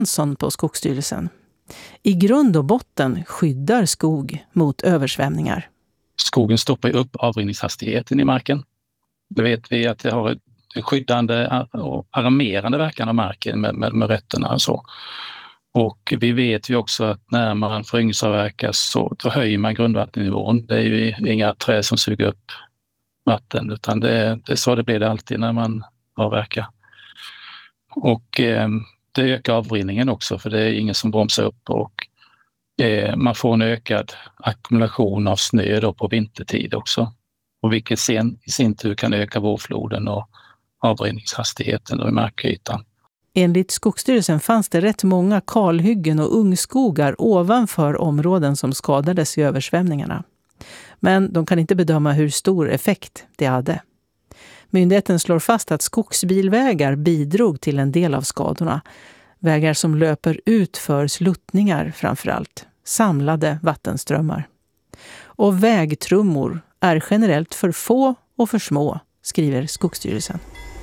Svensson på Skogsstyrelsen. I grund och botten skyddar skog mot översvämningar. Skogen stoppar upp avrinningshastigheten i marken. Då vet vi att det har en skyddande och armerande verkan av marken med rötterna och så. Och vi vet ju också att när man föryngringsavverkar så höjer man grundvattennivån. Det är ju inga träd som suger upp vatten, utan det är så det blir det alltid när man avverkar. Och det ökar avrinningen också, för det är ingen som bromsar upp, och man får en ökad ackumulation av snö då på vintertid också. Och vilket i sin tur kan öka vårfloden och avrinningshastigheten då i markytan. Enligt Skogsstyrelsen fanns det rätt många kalhyggen och ungskogar ovanför områden som skadades i översvämningarna. Men de kan inte bedöma hur stor effekt det hade. Myndigheten slår fast att skogsbilvägar bidrog till en del av skadorna. Vägar som löper ut för sluttningar framförallt, samlade vattenströmmar. Och vägtrummor är generellt för få och för små, skriver Skogsstyrelsen.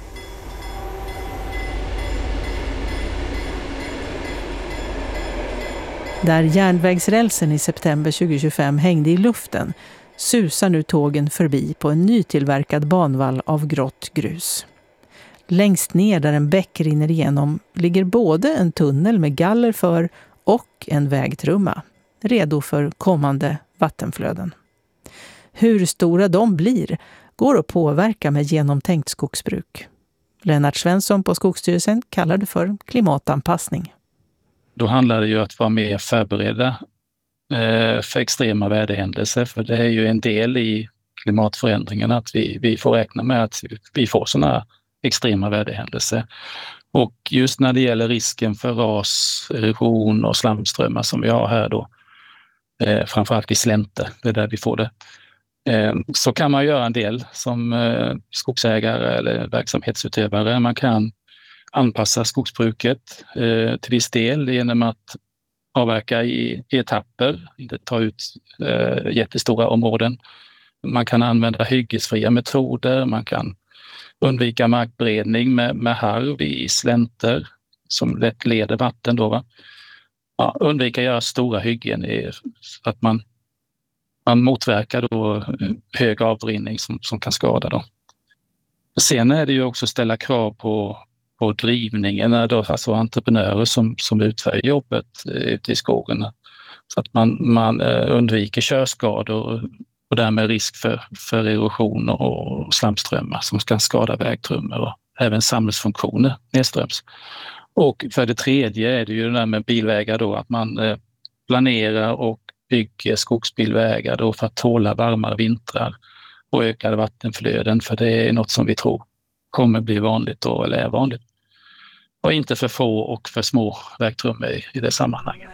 Där järnvägsrälsen i september 2025 hängde i luften susar nu tågen förbi på en nytillverkad banvall av grått grus. Längst ner där en bäck rinner igenom ligger både en tunnel med galler för och en vägtrumma, redo för kommande vattenflöden. Hur stora de blir går att påverka med genomtänkt skogsbruk. Lennart Svensson på Skogsstyrelsen kallar det för klimatanpassning. Då handlar det ju att vara mer förberedda för extrema väderhändelser, för det är ju en del i klimatförändringarna att vi får räkna med att vi får sådana extrema väderhändelser. Och just när det gäller risken för ras, erosion och slamströmmar som vi har här då, framförallt i slänter, det är där vi får det, så kan man göra en del som skogsägare eller verksamhetsutövare. Man kan anpassa skogsbruket till viss del genom att avverka i etapper, inte ta ut jättestora områden. Man kan använda hyggesfria metoder, man kan undvika markberedning med harv i slänter som lätt leder vatten då, va? Ja, undvika göra stora hyggen så att man motverkar då hög avrinning som kan skada då. Sen är det ju också ställa krav på drivningen, alltså entreprenörer som utför jobbet ute i skogen. Så att man undviker körskador och därmed risk för erosion och slamströmmar som kan skada vägtrummor och även samhällsfunktioner nedströms. Och för det tredje är det ju det där med bilvägar då, att man planerar och bygger skogsbilvägar då för att tåla varmare vintrar och ökade vattenflöden, för det är något som vi tror kommer bli vanligt då, eller är vanligt. Och inte för få och för små vägtrummor i det sammanhanget.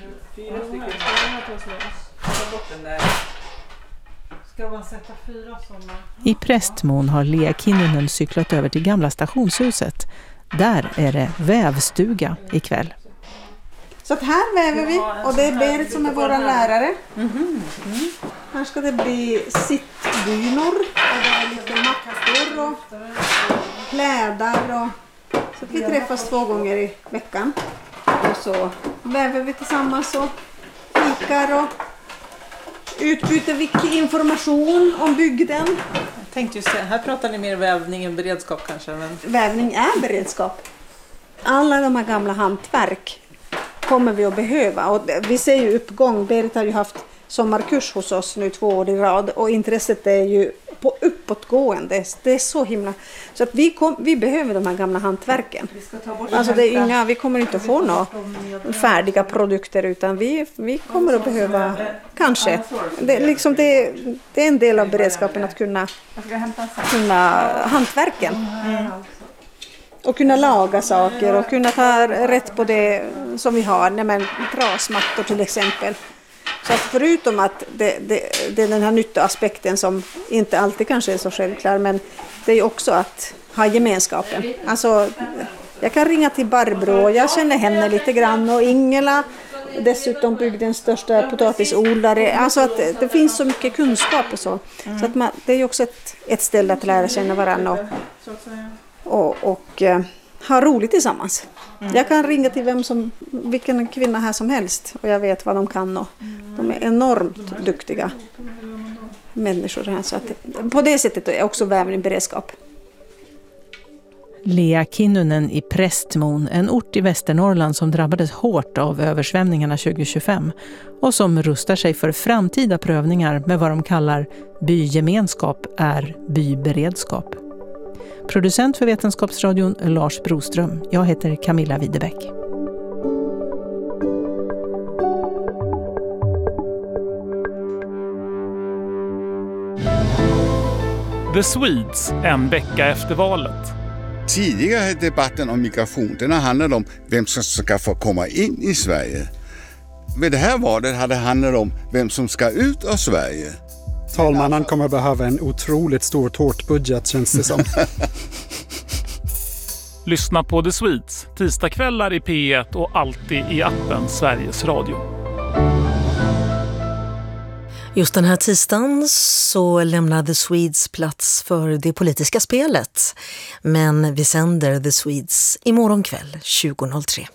I Prästmon har Lea Kinnunen cyklat över till gamla stationshuset. Där är det vävstuga ikväll. Så att här väver vi, och det är Berit som är vår lärare. Här ska det bli sittdynor och det är lite mattor och kläder. Så att vi träffas 2 gånger i veckan. Och så väver vi tillsammans och fikar och utbyter viktig information om bygden. Jag tänkte ju säga, här pratar ni mer vävning än beredskap kanske. Men... Vävning är beredskap. Alla de här gamla hantverk kommer vi att behöva. Och vi ser ju uppgång. Berit har ju haft sommarkurs hos oss nu 2 år i rad. Och intresset är ju på uppåtgående. Det är så himla... Så att vi behöver de här gamla hantverken. Alltså det är inga, vi kommer inte att få några färdiga produkter, utan vi kommer att behöva kanske. Det är en del av beredskapen att kunna hantverken. Och kunna laga saker och kunna ta rätt på det som vi har. Trasmattor till exempel. Så att förutom att det är den här nyttoaspekten som inte alltid kanske är så självklar, men det är också att ha gemenskapen. Alltså, jag kan ringa till Barbro, jag känner henne lite grann, och Ingela, dessutom bygdens största potatisodlare. Alltså att det finns så mycket kunskap och så. Så att det är ju också ett ställe att lära känna varandra och ha roligt tillsammans. Jag kan ringa till vilken kvinna här som helst och jag vet vad de kan. Och de är enormt duktiga människor här. Så att på det sättet är också vävning beredskap. Lea Kinnunen i Prästmon, en ort i Västernorrland som drabbades hårt av översvämningarna 2025 och som rustar sig för framtida prövningar med vad de kallar bygemenskap är byberedskap. Producent för Vetenskapsradion Lars Broström. Jag heter Camilla Widebäck. The Swedes en vecka efter valet. Tidigare debatten om migration, den har handlat om vem som ska få komma in i Sverige. Med det här valet hade det handlat om vem som ska ut av Sverige. Talmannen kommer behöva en otroligt stor tårtbudget, känns det som. Lyssna på The Swedes tisdagskvällar i P1 och alltid i appen Sveriges Radio. Just den här tisdagen så lämnar The Swedes plats för det politiska spelet. Men vi sänder The Swedes imorgon kväll 20.03.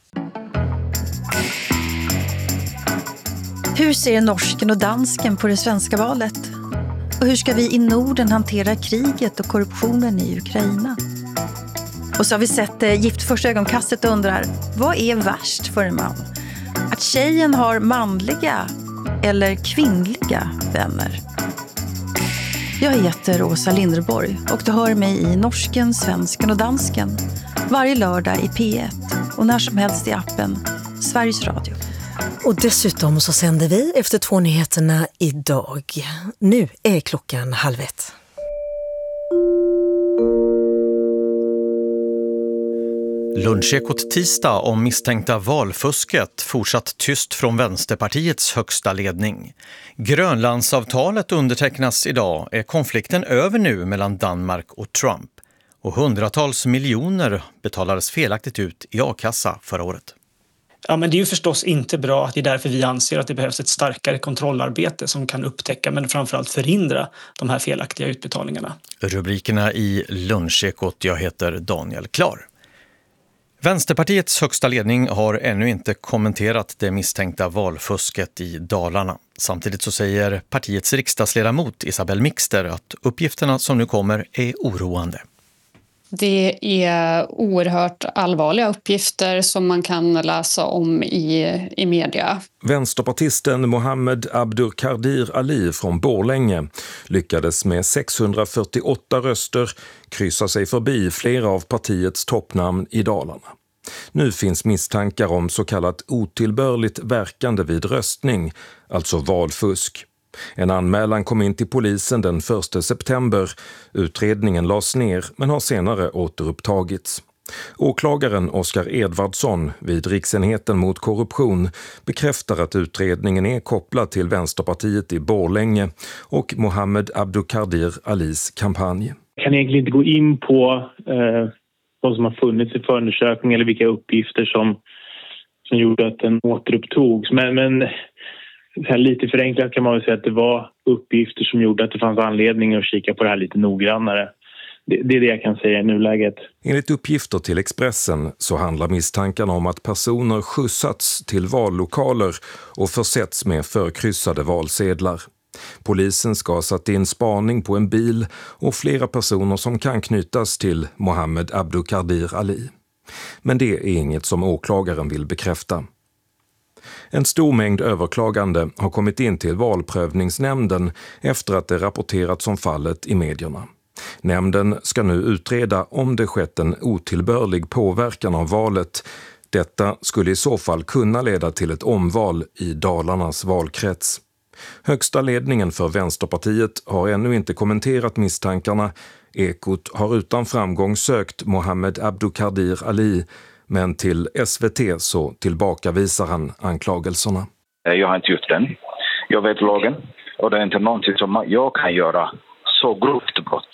Hur ser norsken och dansken på det svenska valet? Och hur ska vi i Norden hantera kriget och korruptionen i Ukraina? Och så har vi sett Gift första ögonkastet och undrar, vad är värst för en man? Att tjejen har manliga eller kvinnliga vänner? Jag heter Åsa Linderborg och du hör mig i Norsken, Svensken och Dansken varje lördag i P1 och när som helst i appen Sveriges Radio. Och dessutom så sänder vi efter 2 nyheterna idag. Nu är klockan 12:30. Lunchekot tisdag om misstänkta valfusket fortsatt tyst från Vänsterpartiets högsta ledning. Grönlandsavtalet undertecknas idag. Är konflikten över nu mellan Danmark och Trump? Och hundratals miljoner betalades felaktigt ut i a-kassa förra året. Ja, men det är ju förstås inte bra. Det är därför vi anser att det behövs ett starkare kontrollarbete som kan upptäcka men framförallt förhindra de här felaktiga utbetalningarna. Rubrikerna i Lunchekot. Jag heter Daniel Klar. Vänsterpartiets högsta ledning har ännu inte kommenterat det misstänkta valfusket i Dalarna. Samtidigt så säger partiets riksdagsledamot Isabel Mixter att uppgifterna som nu kommer är oroande. Det är oerhört allvarliga uppgifter som man kan läsa om i media. Vänsterpartisten Mohammed Abdur Ali från Borlänge lyckades med 648 röster kryssa sig förbi flera av partiets toppnamn i Dalarna. Nu finns misstankar om så kallat otillbörligt verkande vid röstning, alltså valfusk. En anmälan kom in till polisen den 1 september. Utredningen lades ner men har senare återupptagits. Åklagaren Oskar Edvardsson vid Riksenheten mot korruption bekräftar att utredningen är kopplad till Vänsterpartiet i Borlänge och Mohammed Abdur Alis kampanj. Jag kan egentligen inte gå in på vad som har funnits i förundersökning eller vilka uppgifter som gjorde att den återupptogs. Men lite förenklat kan man väl säga att det var uppgifter som gjorde att det fanns anledning att kika på det här lite noggrannare. Det är det jag kan säga i nuläget. Enligt uppgifter till Expressen så handlar misstankarna om att personer skjutsats till vallokaler och försetts med förkryssade valsedlar. Polisen ska ha satt in spaning på en bil och flera personer som kan knytas till Mohammed Abdur Ali. Men det är inget som åklagaren vill bekräfta. En stor mängd överklagande har kommit in till valprövningsnämnden efter att det rapporterats om fallet i medierna. Nämnden ska nu utreda om det skett en otillbörlig påverkan av valet. Detta skulle i så fall kunna leda till ett omval i Dalarnas valkrets. Högsta ledningen för Vänsterpartiet har ännu inte kommenterat misstankarna. Ekot har utan framgång sökt Mohammed Abdur Ali, men till SVT så tillbakavisar han anklagelserna. Jag har inte gjort den. Jag vet lagen och det är inte någonting som jag kan göra så grovt brott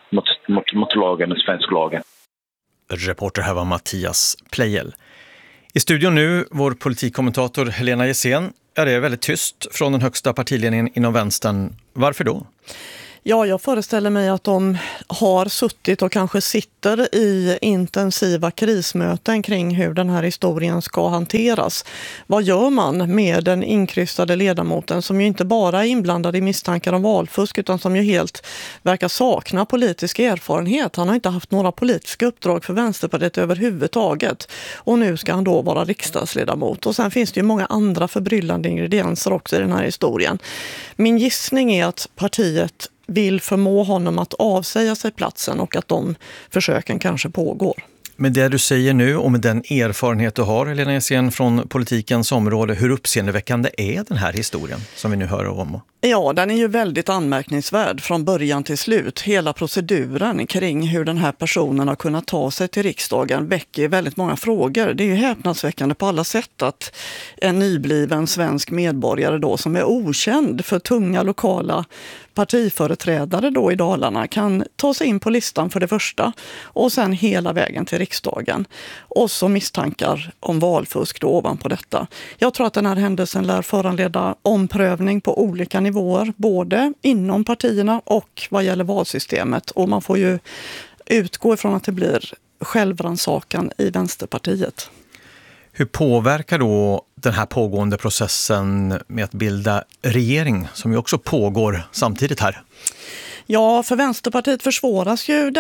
mot lagen, svensk lagen. Reporter här var Mattias Plejel. I studion nu vår politikkommentator Helena Gessén. Ja, det är väldigt tyst från den högsta partiledningen inom vänstern. Varför då? Ja, jag föreställer mig att de har suttit och kanske sitter i intensiva krismöten kring hur den här historien ska hanteras. Vad gör man med den inkryssade ledamoten som ju inte bara är inblandad i misstankar om valfusk utan som ju helt verkar sakna politisk erfarenhet. Han har inte haft några politiska uppdrag för Vänsterpartiet överhuvudtaget och nu ska han då vara riksdagsledamot. Och sen finns det ju många andra förbryllande ingredienser också i den här historien. Min gissning är att partiet vill förmå honom att avsäga sig platsen och att de försöken kanske pågår. Med det du säger nu och med den erfarenhet du har, Helena Essén, från politikens område, hur uppseendeväckande är den här historien som vi nu hör om? Ja, den är ju väldigt anmärkningsvärd från början till slut. Hela proceduren kring hur den här personen har kunnat ta sig till riksdagen väcker väldigt många frågor. Det är ju häpnadsväckande på alla sätt att en nybliven svensk medborgare då som är okänd för tunga lokala partiföreträdare då i Dalarna kan ta sig in på listan för det första och sen hela vägen till riksdagen. Och så misstankar om valfusk då ovanpå detta. Jag tror att den här händelsen lär föranleda omprövning på olika nivåer, både inom partierna och vad gäller valsystemet. Och man får ju utgå ifrån att det blir självrannsakan i Vänsterpartiet. Hur påverkar då den här pågående processen med att bilda regering som ju också pågår samtidigt här? Ja, för Vänsterpartiet försvåras ju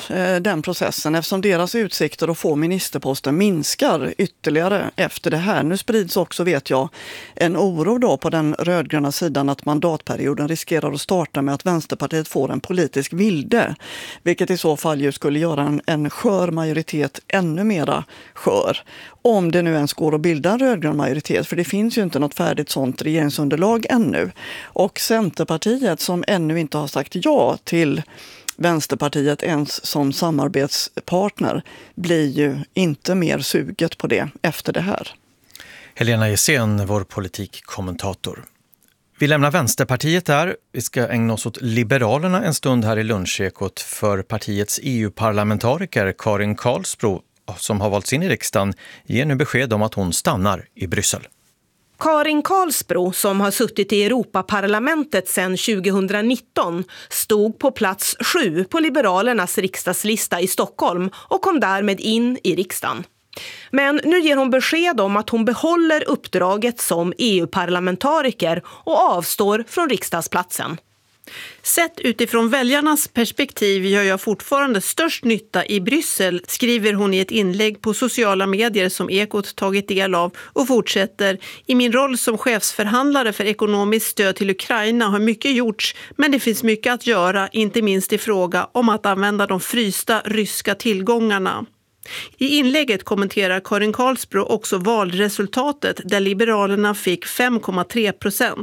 den processen eftersom deras utsikter att få ministerposten minskar ytterligare efter det här. Nu sprids också, vet jag, en oro då på den rödgröna sidan att mandatperioden riskerar att starta med att Vänsterpartiet får en politisk vilde, vilket i så fall ju skulle göra en skör majoritet ännu mera skör. Om det nu ens går att bilda en rödgrön majoritet, för det finns ju inte något färdigt sånt regeringsunderlag ännu. Och Centerpartiet som ännu inte har sagt ja till Vänsterpartiet ens som samarbetspartner blir ju inte mer suget på det efter det här. Helena Essén, vår politikkommentator. Vi lämnar Vänsterpartiet där. Vi ska ägna oss åt Liberalerna en stund här i Lunchekot för partiets EU-parlamentariker Karin Karlsbro som har valts in i riksdagen ger nu besked om att hon stannar i Bryssel. Karin Karlsbro, som har suttit i Europaparlamentet sedan 2019, stod på plats 7 på Liberalernas riksdagslista i Stockholm och kom därmed in i riksdagen. Men nu ger hon besked om att hon behåller uppdraget som EU-parlamentariker och avstår från riksdagsplatsen. Sett utifrån väljarnas perspektiv gör jag fortfarande störst nytta i Bryssel, skriver hon i ett inlägg på sociala medier som Ekot tagit del av och fortsätter. I min roll som chefsförhandlare för ekonomiskt stöd till Ukraina har mycket gjorts, men det finns mycket att göra, inte minst i fråga om att använda de frysta ryska tillgångarna. I inlägget kommenterar Karin Karlsbro också valresultatet där Liberalerna fick 5,3%.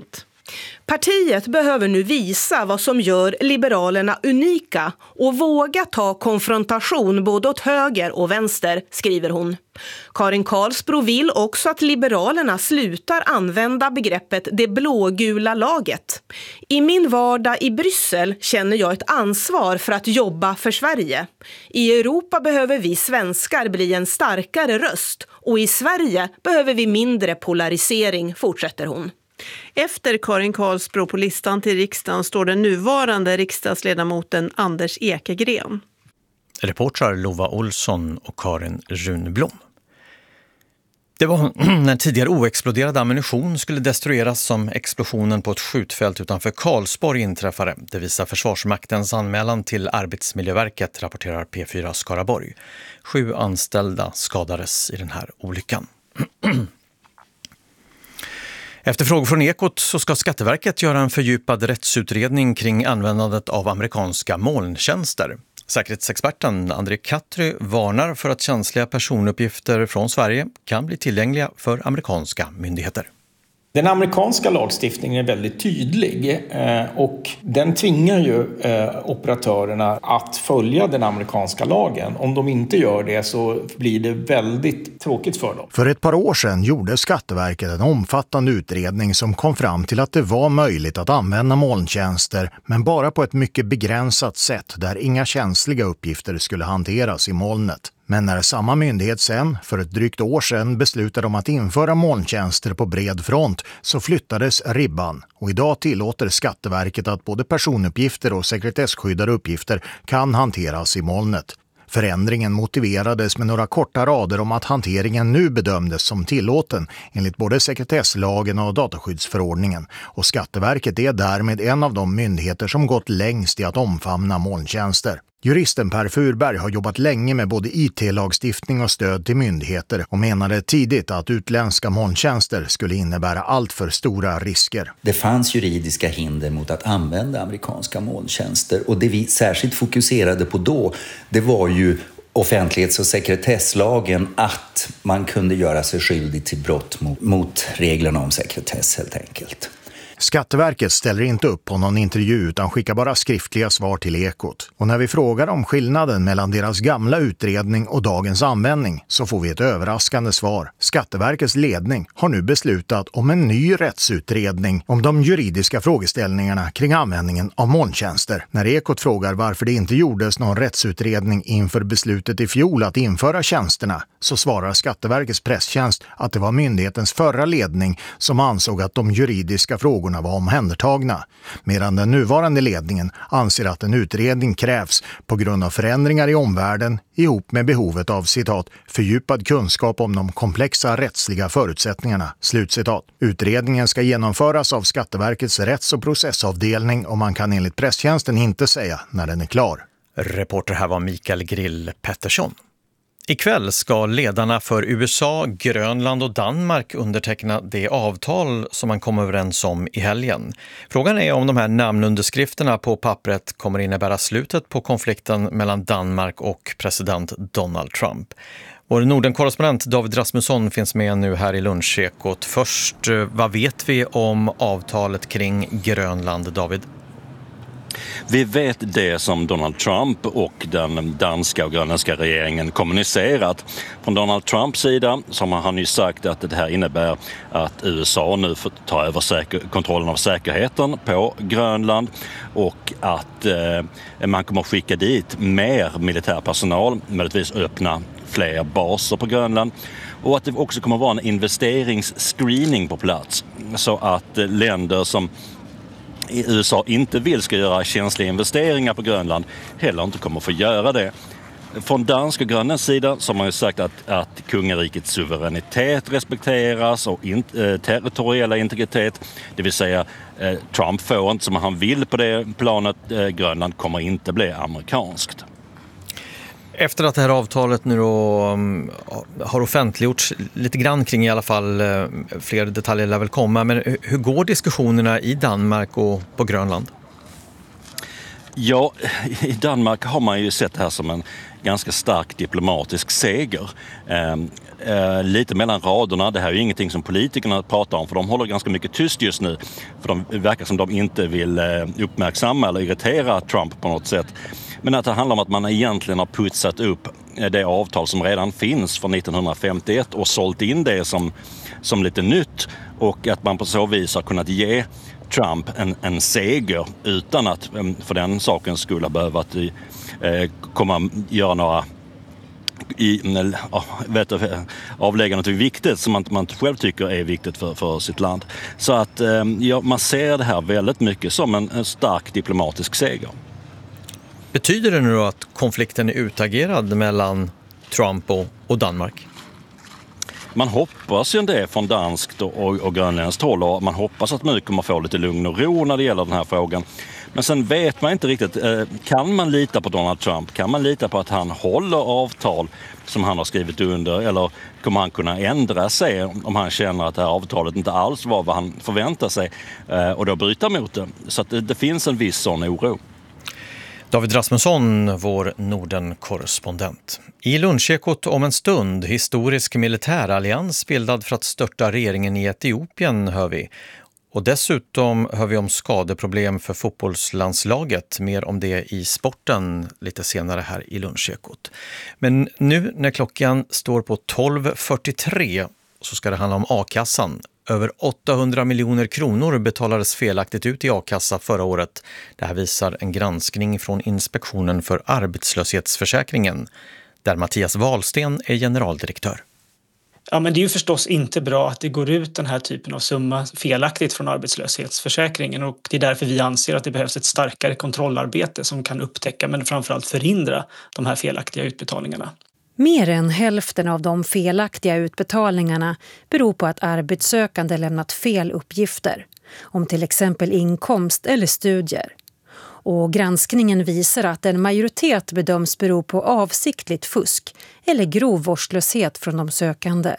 Partiet behöver nu visa vad som gör Liberalerna unika och våga ta konfrontation både åt höger och vänster, skriver hon. Karin Karlsbro vill också att Liberalerna slutar använda begreppet det blågula laget. I min vardag i Bryssel känner jag ett ansvar för att jobba för Sverige. I Europa behöver vi svenskar bli en starkare röst och i Sverige behöver vi mindre polarisering, fortsätter hon. Efter Karin Karlsbro på listan till riksdagen står den nuvarande riksdagsledamoten Anders Ekegren. Reportrar Lova Olsson och Karin Runblom. Det var när tidigare oexploderad ammunition skulle destrueras som explosionen på ett skjutfält utanför Karlsborg inträffade. Det visar Försvarsmaktens anmälan till Arbetsmiljöverket, rapporterar P4 Skaraborg. 7 anställda skadades i den här olyckan. Efter frågor från Ekot så ska Skatteverket göra en fördjupad rättsutredning kring användandet av amerikanska molntjänster. Säkerhetsexperten André Katry varnar för att känsliga personuppgifter från Sverige kan bli tillgängliga för amerikanska myndigheter. Den amerikanska lagstiftningen är väldigt tydlig och den tvingar ju operatörerna att följa den amerikanska lagen. Om de inte gör det så blir det väldigt tråkigt för dem. För ett par år sedan gjorde Skatteverket en omfattande utredning som kom fram till att det var möjligt att använda molntjänster men bara på ett mycket begränsat sätt där inga känsliga uppgifter skulle hanteras i molnet. Men när samma myndighet sen, för ett drygt år sedan, beslutade om att införa molntjänster på bred front så flyttades ribban. Och idag tillåter Skatteverket att både personuppgifter och sekretesskyddade uppgifter kan hanteras i molnet. Förändringen motiverades med några korta rader om att hanteringen nu bedömdes som tillåten enligt både sekretesslagen och dataskyddsförordningen. Och Skatteverket är därmed en av de myndigheter som gått längst i att omfamna molntjänster. Juristen Per Furberg har jobbat länge med både IT-lagstiftning och stöd till myndigheter och menade tidigt att utländska molntjänster skulle innebära allt för stora risker. Det fanns juridiska hinder mot att använda amerikanska molntjänster och det vi särskilt fokuserade på då, det var ju offentlighets- och sekretesslagen, att man kunde göra sig skyldig till brott mot reglerna om sekretess helt enkelt. Skatteverket ställer inte upp på någon intervju utan skickar bara skriftliga svar till Ekot. Och när vi frågar om skillnaden mellan deras gamla utredning och dagens användning så får vi ett överraskande svar. Skatteverkets ledning har nu beslutat om en ny rättsutredning om de juridiska frågeställningarna kring användningen av molntjänster. När Ekot frågar varför det inte gjordes någon rättsutredning inför beslutet i fjol att införa tjänsterna så svarar Skatteverkets presstjänst att det var myndighetens förra ledning som ansåg att de juridiska frågorna var omhändertagna, medan den nuvarande ledningen anser att en utredning krävs på grund av förändringar i omvärlden ihop med behovet av, citat, fördjupad kunskap om de komplexa rättsliga förutsättningarna, slutcitat. Utredningen ska genomföras av Skatteverkets rätts- och processavdelning och man kan enligt presstjänsten inte säga när den är klar. Reporter här var Mikael Grill Pettersson. Ikväll ska ledarna för USA, Grönland och Danmark underteckna det avtal som man kom överens om i helgen. Frågan är om de här namnunderskrifterna på pappret kommer innebära slutet på konflikten mellan Danmark och president Donald Trump. Vår Norden-korrespondent David Rasmusson finns med nu här i Lunchekot. Först, vad vet vi om avtalet kring Grönland, David? Vi vet det som Donald Trump och den danska och grönländska regeringen kommunicerat. Från Donald Trumps sida så har han ju sagt att det här innebär att USA nu får ta över kontrollen av säkerheten på Grönland och att man kommer att skicka dit mer militärpersonal, möjligtvis öppna fler baser på Grönland. Och att det också kommer att vara en investeringsscreening på plats så att länder som i USA inte vill ska göra känsliga investeringar på Grönland heller inte kommer att få göra det. Från dansk och grönländsk sida så har man ju sagt att kungarikets suveränitet respekteras och territoriella integritet. Det vill säga Trump får inte som han vill på det planet. Grönland kommer inte bli amerikanskt. Efter att det här avtalet nu då har offentliggjorts lite grann kring i alla fall, fler detaljer lär väl komma, men hur går diskussionerna i Danmark och på Grönland? Ja, i Danmark har man ju sett det här som en ganska stark diplomatisk seger. Lite mellan raderna, det här är ju ingenting som politikerna pratar om för de håller ganska mycket tyst just nu. För de verkar som de inte vill uppmärksamma eller irritera Trump på något sätt. Men att det handlar om att man egentligen har putsat upp det avtal som redan finns från 1951 och sålt in det som lite nytt och att man på så vis har kunnat ge Trump en seger utan att för den saken skulle behöva att göra några avlägga något viktigt som man själv tycker är viktigt för sitt land. Så att man ser det här väldigt mycket som en stark diplomatisk seger. Betyder det nu då att konflikten är utagerad mellan Trump och Danmark? Man hoppas ju det från danskt och grönländskt håll och man hoppas att man kommer få lite lugn och ro när det gäller den här frågan. Men sen vet man inte riktigt, kan man lita på Donald Trump? Kan man lita på att han håller avtal som han har skrivit under eller kommer han kunna ändra sig om han känner att det här avtalet inte alls var vad han förväntar sig och då bryta mot det? Så att det finns en viss sån oro. David Rasmusson, vår Norden-korrespondent. I Lunchekot om en stund, historisk militärallians bildad för att störta regeringen i Etiopien hör vi. Och dessutom hör vi om skadeproblem för fotbollslandslaget. Mer om det i sporten lite senare här i Lunchekot. Men nu när klockan står på 12.43 så ska det handla om a-kassan. Över 800 miljoner kronor betalades felaktigt ut i a-kassa förra året. Det här visar en granskning från Inspektionen för arbetslöshetsförsäkringen. där Mattias Wahlsten är generaldirektör. Ja, men det är ju förstås inte bra att det går ut den här typen av summa felaktigt från arbetslöshetsförsäkringen, och det är därför vi anser att det behövs ett starkare kontrollarbete som kan upptäcka men framförallt förhindra de här felaktiga utbetalningarna. Mer än hälften av de felaktiga utbetalningarna beror på att arbetssökande lämnat fel uppgifter om till exempel inkomst eller studier. Och granskningen visar att en majoritet bedöms bero på avsiktligt fusk eller grov vårdslöshet från de sökande.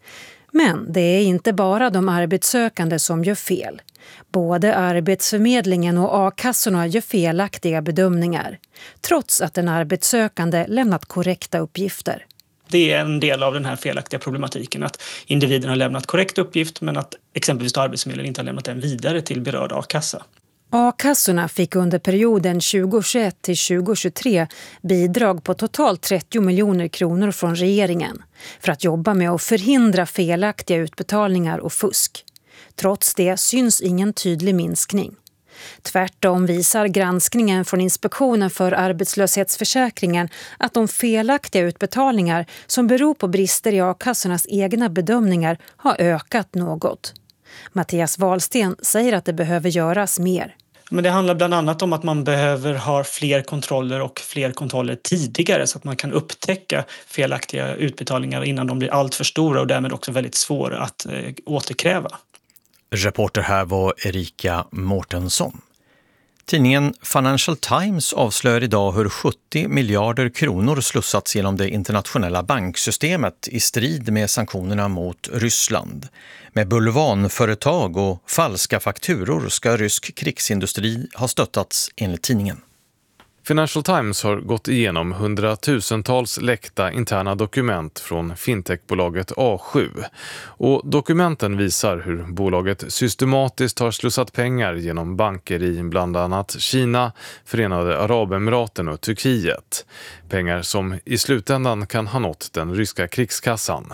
Men det är inte bara de arbetssökande som gör fel. Både Arbetsförmedlingen och a-kassorna gör felaktiga bedömningar, trots att den arbetssökande lämnat korrekta uppgifter. Det är en del av den här felaktiga problematiken att individen har lämnat korrekt uppgift men att exempelvis Arbetsförmedlingen inte har lämnat den vidare till berörd a-kassa. A-kassorna fick under perioden 2021 till 2023 bidrag på totalt 30 miljoner kronor från regeringen för att jobba med att förhindra felaktiga utbetalningar och fusk. Trots det syns ingen tydlig minskning. Tvärtom visar granskningen från Inspektionen för arbetslöshetsförsäkringen att de felaktiga utbetalningar som beror på brister i a-kassornas egna bedömningar har ökat något. Mattias Wahlsten säger att det behöver göras mer. Men det handlar bland annat om att man behöver ha fler kontroller och fler kontroller tidigare så att man kan upptäcka felaktiga utbetalningar innan de blir allt för stora och därmed också väldigt svåra att återkräva. Reporter här var Erika Mårtensson. Tidningen Financial Times avslöjar idag hur 70 miljarder kronor slussats genom det internationella banksystemet i strid med sanktionerna mot Ryssland. Med bulvanföretag och falska fakturor ska rysk krigsindustri ha stöttats enligt tidningen. Financial Times har gått igenom hundratusentals läckta interna dokument från fintechbolaget A7. Och dokumenten visar hur bolaget systematiskt har slussat pengar genom banker i bland annat Kina, Förenade Arabemiraten och Turkiet. Pengar som i slutändan kan ha nått den ryska krigskassan.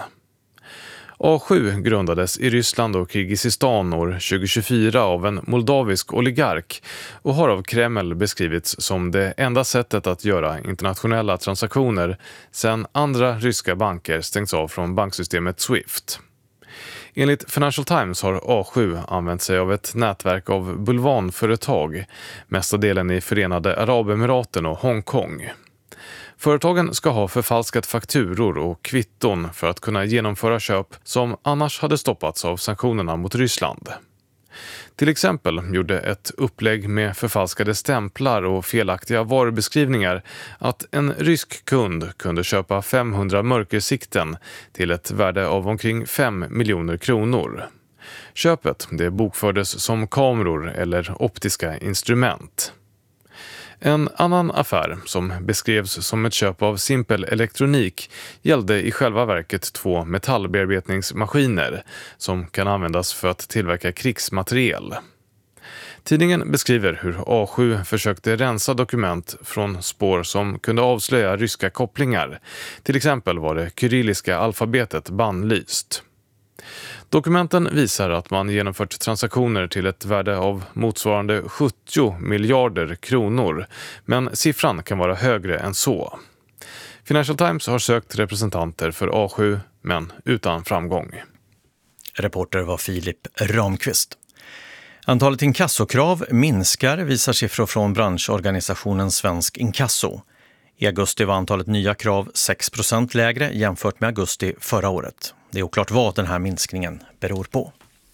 A7 grundades i Ryssland och Kirgizistan år 2024 av en moldavisk oligark och har av Kreml beskrivits som det enda sättet att göra internationella transaktioner sedan andra ryska banker stängts av från banksystemet Swift. Enligt Financial Times har A7 använt sig av ett nätverk av bulvanföretag, mesta delen i Förenade Arabemiraten och Hongkong. Företagen ska ha förfalskat fakturor och kvitton för att kunna genomföra köp som annars hade stoppats av sanktionerna mot Ryssland. Till exempel gjorde ett upplägg med förfalskade stämplar och felaktiga varubeskrivningar att en rysk kund kunde köpa 500 mörkersikten till ett värde av omkring 5 miljoner kronor. Köpet det bokfördes som kameror eller optiska instrument. En annan affär som beskrevs som ett köp av simpel elektronik gällde i själva verket 2 metallbearbetningsmaskiner som kan användas för att tillverka krigsmateriel. Tidningen beskriver hur A7 försökte rensa dokument från spår som kunde avslöja ryska kopplingar. Till exempel var det kyrilliska alfabetet bannlyst. Dokumenten visar att man genomfört transaktioner till ett värde av motsvarande 70 miljarder kronor, men siffran kan vara högre än så. Financial Times har sökt representanter för A7, men utan framgång. Reporter var Filip Ramqvist. Antalet inkassokrav minskar, visar siffror från branschorganisationen Svensk Inkasso. I augusti var antalet nya krav 6% lägre jämfört med augusti förra året. Det är oklart vad den här minskningen beror på.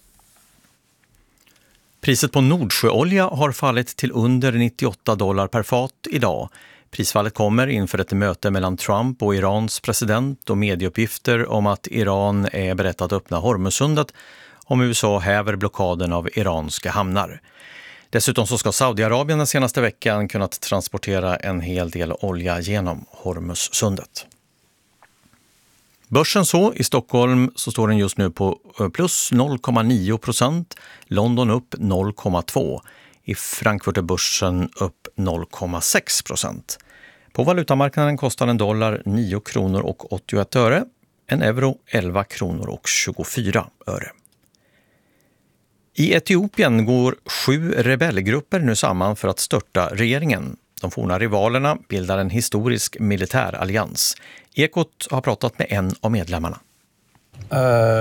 Priset på Nordsjöolja har fallit till under $98 per fat idag. Prisfallet kommer inför ett möte mellan Trump och Irans president och medieuppgifter om att Iran är berett att öppna Hormuzsundet om USA häver blockaden av iranska hamnar. Dessutom så ska Saudiarabien den senaste veckan kunnat transportera en hel del olja genom Hormuzsundet. Börsen så, i Stockholm så står den just nu på plus 0,9%, London upp 0,2%, i Frankfurt är börsen upp 0,6%. På valutamarknaden kostar en dollar 9 kronor och 81 öre, en euro 11 kronor och 24 öre. I Etiopien går 7 rebellgrupper nu samman för att störta regeringen. De forna rivalerna bildar en historisk militärallians. Ekot har pratat med en av medlemmarna. Jag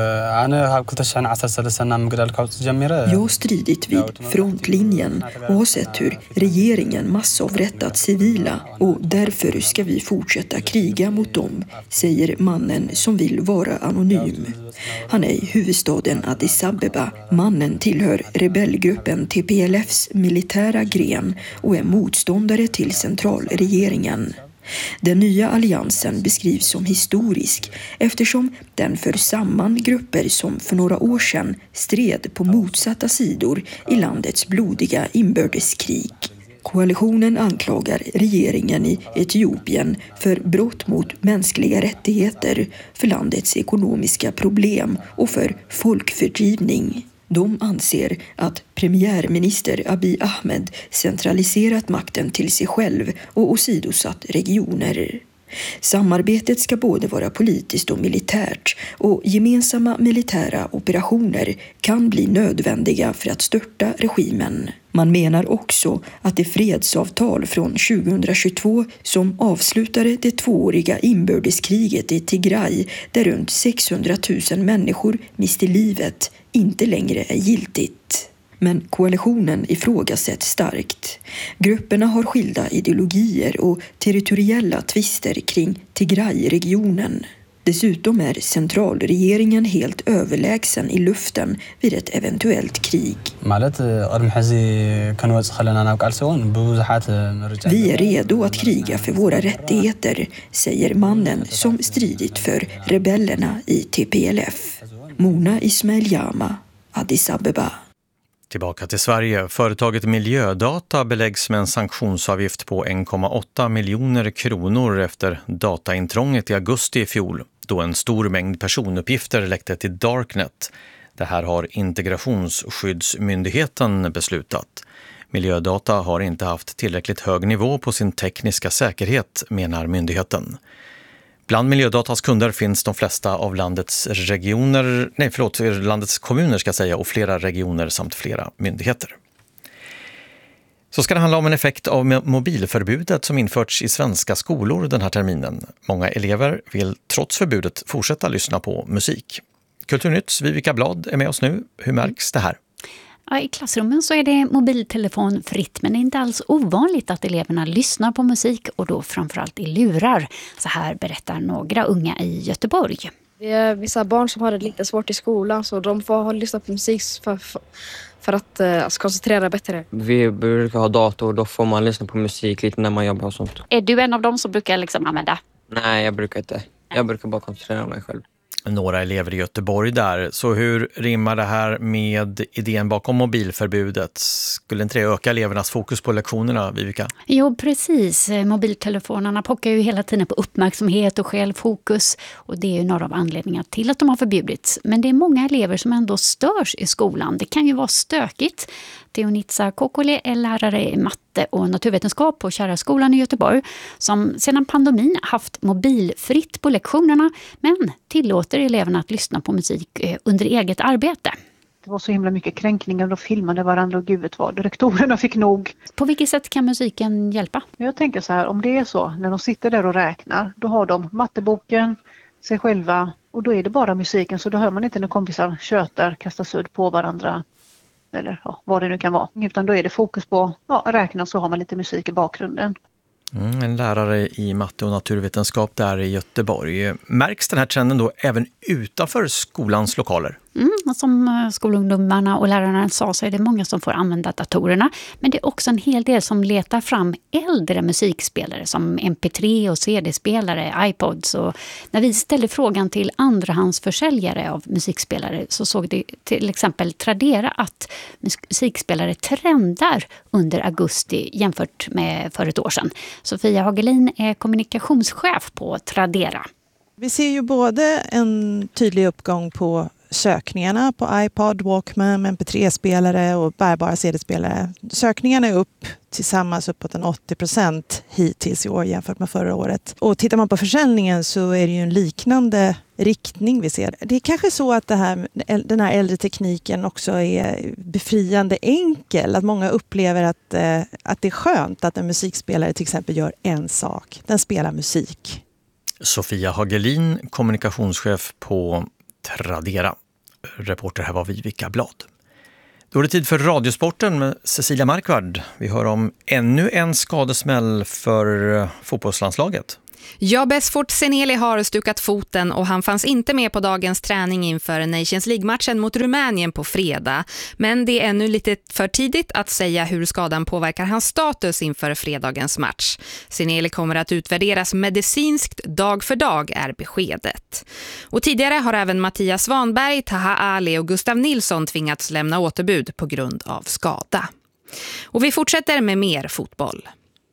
har stridit vid frontlinjen och har sett hur regeringen massavrättat civila och därför ska vi fortsätta kriga mot dem, säger mannen som vill vara anonym. Han är i huvudstaden Addis Abeba. Mannen tillhör rebellgruppen TPLFs militära gren och är motståndare till centralregeringen. Den nya alliansen beskrivs som historisk eftersom den för samman grupper som för några år sedan stred på motsatta sidor i landets blodiga inbördeskrig. Koalitionen anklagar regeringen i Etiopien för brott mot mänskliga rättigheter, för landets ekonomiska problem och för folkfördrivning. De anser att premiärminister Abiy Ahmed centraliserat makten till sig själv och åsidosatt regioner. Samarbetet ska både vara politiskt och militärt och gemensamma militära operationer kan bli nödvändiga för att störta regimen. Man menar också att det fredsavtal från 2022 som avslutade det 2-åriga inbördeskriget i Tigray där runt 600 000 människor miste livet inte längre är giltigt. Men koalitionen ifrågasätts starkt. Grupperna har skilda ideologier och territoriella tvister kring Tigray-regionen. Dessutom är centralregeringen helt överlägsen i luften vid ett eventuellt krig. Vi är redo att kriga för våra rättigheter, säger mannen som stridit för rebellerna i TPLF. Mona Ismail-Jama, Addis Abeba. Tillbaka till Sverige. Företaget Miljödata beläggs med en sanktionsavgift på 1,8 miljoner kronor efter dataintrånget i augusti i fjol, då en stor mängd personuppgifter läckte till Darknet. Det här har Integrationsskyddsmyndigheten beslutat. Miljödata har inte haft tillräckligt hög nivå på sin tekniska säkerhet, menar myndigheten. Bland Miljödatas kunder finns de flesta av landets kommuner ska säga, och flera regioner samt flera myndigheter. Så ska det handla om en effekt av mobilförbudet som införts i svenska skolor den här terminen. Många elever vill trots förbudet fortsätta lyssna på musik. Kulturnytts Vivica Blad är med oss nu. Hur märks det här? Ja, i klassrummen så är det mobiltelefonfritt, men det är inte alls ovanligt att eleverna lyssnar på musik och då framförallt i lurar. Så här berättar några unga i Göteborg. Det är vissa barn som har det lite svårt i skolan, så de får lyssna på musik för att koncentrera bättre. Vi brukar ha dator, då får man lyssna på musik lite när man jobbar och sånt. Är du en av dem som brukar använda? Nej, jag brukar inte. Jag brukar bara koncentrera mig själv. Några elever i Göteborg där. Så hur rimmar det här med idén bakom mobilförbudet? Skulle inte det öka elevernas fokus på lektionerna, Vivica? Jo, precis. Mobiltelefonerna pockar ju hela tiden på uppmärksamhet och självfokus. Och det är ju några av anledningarna till att de har förbjudits. Men det är många elever som ändå störs i skolan. Det kan ju vara stökigt. Teonitsa Kokole är lärare i matte och naturvetenskap på Kärraskolan i Göteborg som sedan pandemin haft mobilfritt på lektionerna men tillåter eleverna att lyssna på musik under eget arbete. Det var så himla mycket kränkningar, de filmade varandra och gud vad. Rektorerna fick nog. På vilket sätt kan musiken hjälpa? Jag tänker så här, om det är så, när de sitter där och räknar, då har de matteboken, sig själva och då är det bara musiken, så då hör man inte när kompisar tjötar, kastar sudd på varandra. Eller vad det nu kan vara. Utan då är det fokus på räkna, så har man lite musik i bakgrunden. En lärare i matte och naturvetenskap där i Göteborg. Märks den här trenden då även utanför skolans lokaler? Som skolungdomarna och lärarna sa så är det många som får använda datorerna. Men det är också en hel del som letar fram äldre musikspelare som MP3 och CD-spelare, iPods. Och när vi ställde frågan till andrahandsförsäljare av musikspelare så såg det till exempel Tradera att musikspelare trendar under augusti jämfört med för ett år sedan. Sofia Hagelin är kommunikationschef på Tradera. Vi ser ju både en tydlig uppgång på sökningarna på iPod, Walkman, MP3-spelare och bärbara CD-spelare. Sökningarna är upp tillsammans uppåt en 80% hittills i år jämfört med förra året. Och tittar man på försäljningen så är det ju en liknande riktning vi ser. Det är kanske så att den här äldre tekniken också är befriande enkel. Att många upplever att det är skönt att en musikspelare till exempel gör en sak. Den spelar musik. Sofia Hagelin, kommunikationschef på Tradera. Reporter här var Vivica Blad. Då är det tid för Radiosporten med Cecilia Markvard. Vi hör om ännu en skadesmäll för fotbollslandslaget. Ja, Besfort Seneli har stukat foten och han fanns inte med på dagens träning inför Nations League-matchen mot Rumänien på fredag. Men det är ännu lite för tidigt att säga hur skadan påverkar hans status inför fredagens match. Seneli kommer att utvärderas medicinskt dag för dag är beskedet. Och tidigare har även Mattias Svanberg, Taha Ali och Gustav Nilsson tvingats lämna återbud på grund av skada. Och vi fortsätter med mer fotboll.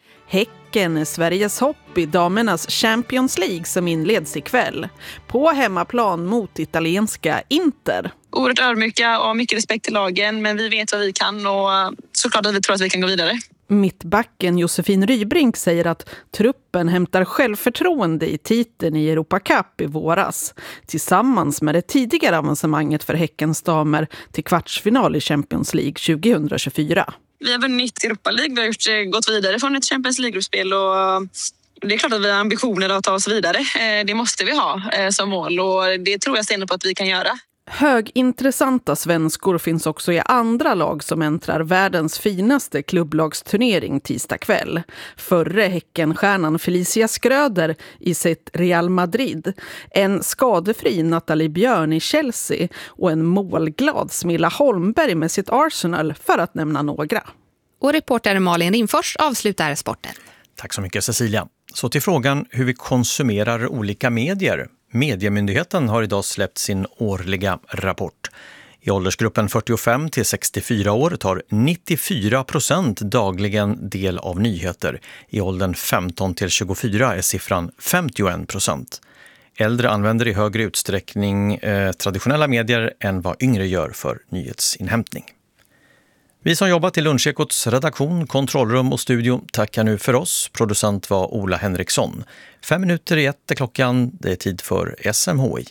Häcken är Sveriges hopp i damernas Champions League som inleds ikväll. På hemmaplan mot italienska Inter. Oerhört ödmjuka och mycket respekt till lagen, men vi vet vad vi kan och såklart att vi tror att vi kan gå vidare. Mittbacken Josefin Rybrink säger att truppen hämtar självförtroende i titeln i Europa Cup i våras. Tillsammans med det tidigare avancemanget för Häckens damer till kvartsfinal i Champions League 2024. Vi har vunnit Europa League, vi har gått vidare från ett Champions League-gruppspel och det är klart att vi har ambitioner att ta oss vidare. Det måste vi ha som mål och det tror jag stenhårt på att vi kan göra. Högintressanta svenskor finns också i andra lag som äntrar världens finaste klubblagsturnering tisdag kväll. Förre Häckenstjärnan Felicia Skröder i sitt Real Madrid, en skadefri Nathalie Björn i Chelsea och en målglad Smilla Holmberg med sitt Arsenal för att nämna några. Och reporter Malin Rimfors avslutar sporten. Tack så mycket Cecilia. Så till frågan hur vi konsumerar olika medier. Mediemyndigheten har idag släppt sin årliga rapport. I åldersgruppen 45 till 64 år tar 94% dagligen del av nyheter. I åldern 15 till 24 är siffran 51%. Äldre använder i högre utsträckning traditionella medier än vad yngre gör för nyhetsinhämtning. Vi som jobbat i Lunchekots redaktion, kontrollrum och studio tackar nu för oss. Producent var Ola Henriksson. 5:05 är klockan. Det är tid för SMHI.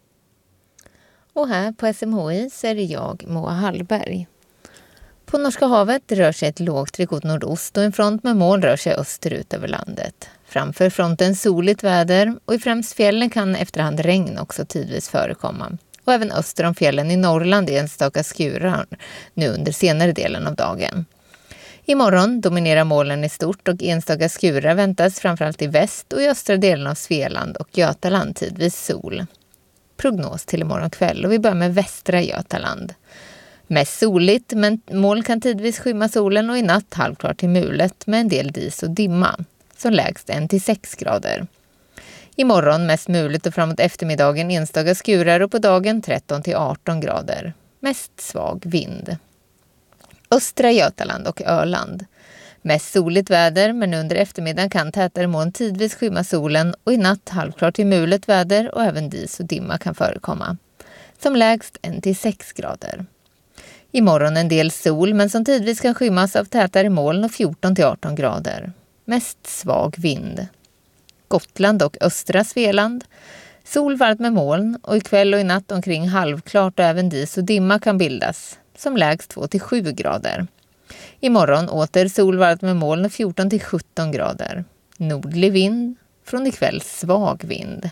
Och här på SMHI så är det jag, Moa Hallberg. På Norska havet rör sig ett lågtryck åt nordost och en front med moln rör sig österut över landet. Framför fronten soligt väder och i främst fjällen kan efterhand regn också tidvis förekomma. Och även öster om fjällen i Norrland är enstaka skurar nu under senare delen av dagen. Imorgon dominerar molnen i stort och enstaka skurar väntas framförallt i väst och i östra delen av Svealand och Götaland tidvis sol. Prognos till imorgon kväll och vi börjar med västra Götaland. Mest soligt men moln kan tidvis skymma solen och i natt halvklart till mulet med en del dis och dimma. Som lägst 1-6 grader. Imorgon mest muligt och framåt eftermiddagen enstaka skurar och på dagen 13-18 grader. Mest svag vind. Östra Götaland och Öland. Mest soligt väder men under eftermiddagen kan tätare moln tidvis skymma solen och i natt halvklart till mulet väder och även dis och dimma kan förekomma. Som lägst 1-6 grader. Imorgon en del sol men som tidvis kan skymmas av tätare moln och 14-18 grader. Mest svag vind. Gotland och östra Svealand. Sol varmt med moln och ikväll och i natt omkring halvklart och även dis och dimma kan bildas. Som lägst 2-7 grader. Imorgon åter sol varmt med moln och 14-17 grader. Nordlig vind, från ikväll svag vind.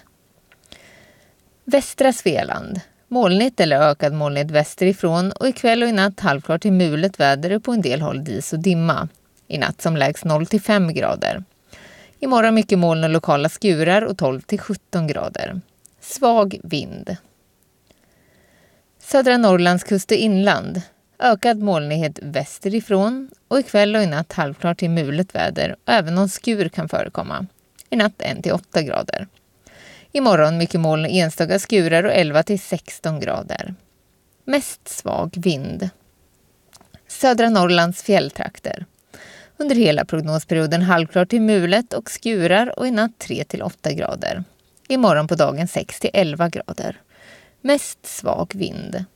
Västra Svealand. Molnigt eller ökad molnighet västerifrån och ikväll och i natt halvklart till mulet väder och på en del håll dis och dimma. I natt som lägst 0-5 grader. Imorgon mycket moln och lokala skurar och 12-17 grader. Svag vind. Södra Norrlands kust och inland. Ökad molnighet västerifrån och ikväll och i natt halvklart till mulet väder och även någon skur kan förekomma. I natt 1-8 grader. Imorgon mycket moln och enstaka skurar och 11-16 grader. Mest svag vind. Södra Norrlands fjälltrakter. Under hela prognosperioden halvklart till mulet och skurar och i natt 3-8 grader. Imorgon på dagen 6-11 grader. Mest svag vind.